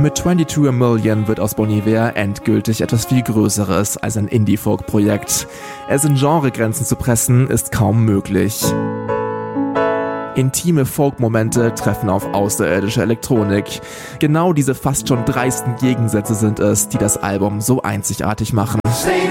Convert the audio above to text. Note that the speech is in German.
Mit 22 a Million wird aus Bon Iver endgültig etwas viel Größeres als ein Indie-Folk-Projekt. Es in Genregrenzen zu pressen, ist kaum möglich. Intime Folk-Momente treffen auf außerirdische Elektronik. Genau diese fast schon dreisten Gegensätze sind es, die das Album so einzigartig machen.